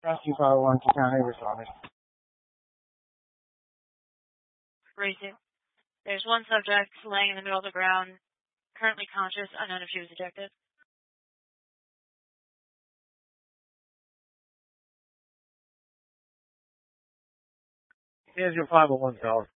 Rescue 501 to County responded. Racing. There's one subject laying in the middle of the ground, currently conscious, unknown if she was ejected. Here's your 501 caller.